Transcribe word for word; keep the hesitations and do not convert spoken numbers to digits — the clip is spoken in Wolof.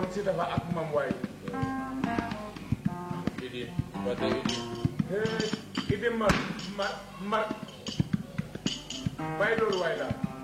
woon si dafa ak mam waay Idi ba tey Idi idi ma ma ma bàyyi loolu waay la